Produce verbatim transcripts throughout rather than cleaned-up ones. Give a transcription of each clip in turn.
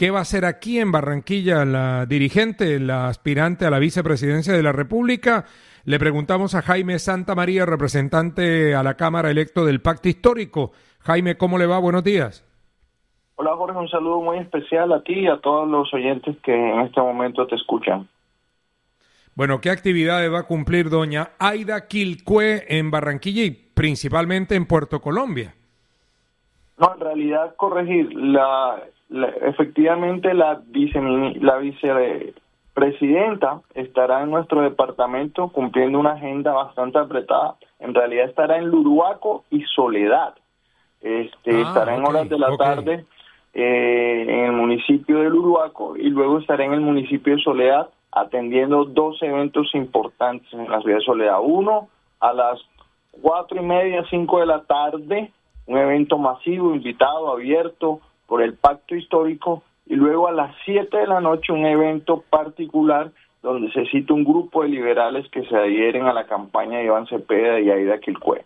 ¿Qué va a hacer aquí en Barranquilla la dirigente, la aspirante a la vicepresidencia de la República? Le preguntamos a Jaime Santamaría, representante a la Cámara electo del Pacto Histórico. Jaime, ¿cómo le va? Buenos días. Hola Jorge, un saludo muy especial a ti y a todos los oyentes que en este momento te escuchan. Bueno, ¿qué actividades va a cumplir doña Aida Quilpué en Barranquilla y principalmente en Puerto Colombia? No, en realidad corregir, la, la efectivamente la vice, la vicepresidenta estará en nuestro departamento cumpliendo una agenda bastante apretada. En realidad estará en Luruaco y Soledad. Este, ah, estará en okay, horas de la okay. tarde eh, en el municipio de Luruaco y luego estará en el municipio de Soledad atendiendo dos eventos importantes en la ciudad de Soledad. Uno, a las cuatro y media, cinco de la tarde, un evento masivo, invitado, abierto por el Pacto Histórico, y luego a las siete de la noche un evento particular donde se cita un grupo de liberales que se adhieren a la campaña de Iván Cepeda y Aida Quilpué.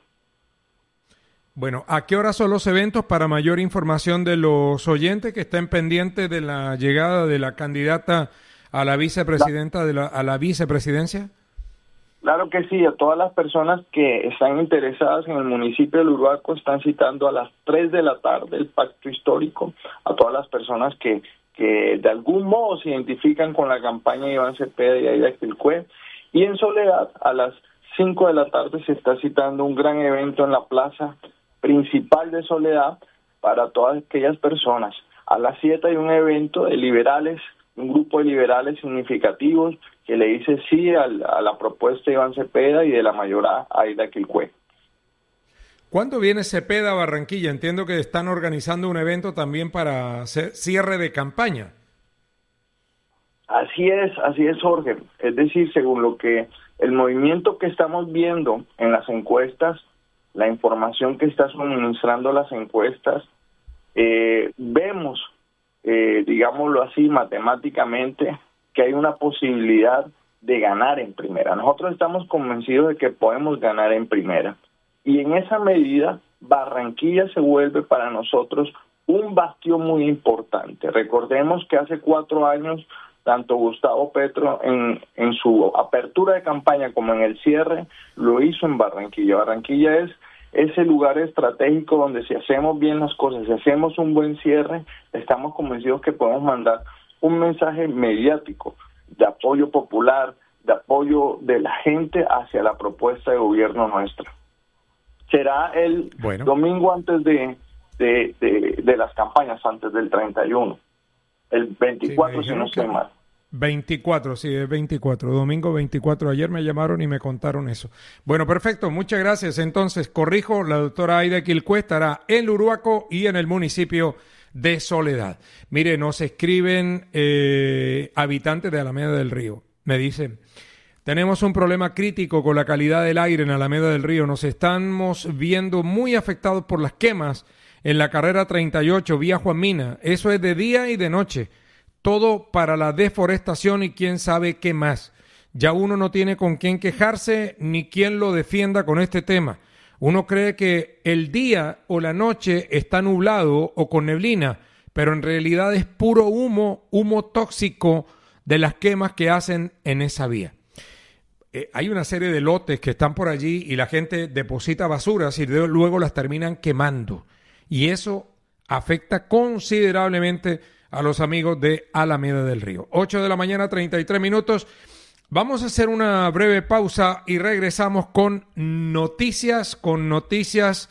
Bueno, ¿a qué hora son los eventos para mayor información de los oyentes que estén pendientes de la llegada de la candidata a la vicepresidenta de la, a la vicepresidencia? Claro que sí, a todas las personas que están interesadas en el municipio de Luruaco están citando a las tres de la tarde el Pacto Histórico, a todas las personas que, que de algún modo se identifican con la campaña de Iván Cepeda y Aida Quilpué, y en Soledad a las cinco de la tarde se está citando un gran evento en la plaza principal de Soledad para todas aquellas personas. A las siete hay un evento de liberales, un grupo de liberales significativos que le dice sí al, a la propuesta de Iván Cepeda y de la mayora Aida Quilpué. ¿Cuándo viene Cepeda a Barranquilla? Entiendo que están organizando un evento también para hacer cierre de campaña. Así es, así es, Jorge. Es decir, según lo que el movimiento que estamos viendo en las encuestas, la información que está suministrando las encuestas, eh, vemos, eh, digámoslo así, matemáticamente, que hay una posibilidad de ganar en primera. Nosotros estamos convencidos de que podemos ganar en primera. Y en esa medida, Barranquilla se vuelve para nosotros un bastión muy importante. Recordemos que hace cuatro años, tanto Gustavo Petro en, en su apertura de campaña como en el cierre, lo hizo en Barranquilla. Barranquilla es ese lugar estratégico donde si hacemos bien las cosas, si hacemos un buen cierre, estamos convencidos que podemos mandar un mensaje mediático de apoyo popular, de apoyo de la gente hacia la propuesta de gobierno nuestra. Será el bueno. domingo antes de, de, de, de las campañas, antes del treinta y uno, el veinticuatro sí, si no estoy mal. veinticuatro, sí, es veinticuatro, domingo veinticuatro. Ayer me llamaron y me contaron eso. Bueno, perfecto, muchas gracias. Entonces, corrijo, la doctora Aida Quilpué estará en Luruaco y en el municipio de Soledad. Mire, nos escriben eh, habitantes de Alameda del Río. Me dicen, tenemos un problema crítico con la calidad del aire en Alameda del Río. Nos estamos viendo muy afectados por las quemas en la carrera treinta y ocho, vía Juan Mina. Eso es de día y de noche. Todo para la deforestación y quién sabe qué más. Ya uno no tiene con quién quejarse ni quien lo defienda con este tema. Uno cree que el día o la noche está nublado o con neblina, pero en realidad es puro humo, humo tóxico de las quemas que hacen en esa vía. Eh, hay una serie de lotes que están por allí y la gente deposita basuras y luego las terminan quemando. Y eso afecta considerablemente a los amigos de Alameda del Río. ocho de la mañana, treinta y tres minutos. Vamos a hacer una breve pausa y regresamos con noticias, con noticias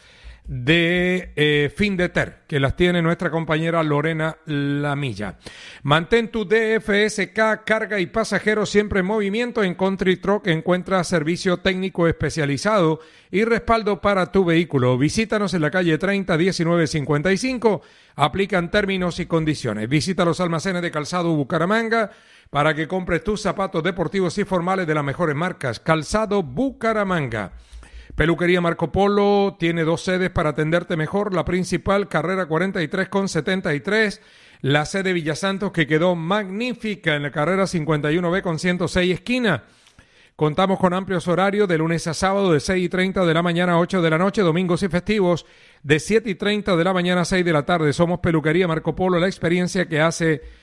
de eh, Findeter, que las tiene nuestra compañera Lorena Lamilla. Mantén tu D F S K, carga y pasajeros siempre en movimiento. En Country Truck encuentras servicio técnico especializado y respaldo para tu vehículo. Visítanos en la calle treinta, diecinueve cincuenta y cinco. Aplican términos y condiciones. Visita los almacenes de Calzado Bucaramanga para que compres tus zapatos deportivos y formales de las mejores marcas. Calzado Bucaramanga. Peluquería Marco Polo tiene dos sedes para atenderte mejor. La principal, carrera cuarenta y tres con setenta y tres. La sede Villasantos, que quedó magnífica en la carrera cincuenta y uno B con ciento seis esquina. Contamos con amplios horarios de lunes a sábado de seis y treinta de la mañana a ocho de la noche, domingos y festivos de siete y treinta de la mañana a seis de la tarde. Somos Peluquería Marco Polo, la experiencia que hace